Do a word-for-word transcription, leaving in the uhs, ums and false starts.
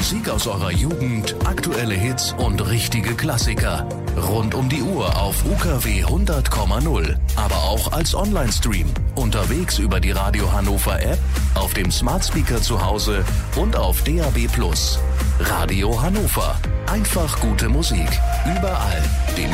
Musik aus eurer Jugend, aktuelle Hits und richtige Klassiker. Rund um die Uhr auf U K W hundert Komma null. Aber auch als Online-Stream. Unterwegs über die Radio Hannover App, auf dem Smart Speaker zu Hause und auf D A B plus. Radio Hannover. Einfach gute Musik. Überall. Dem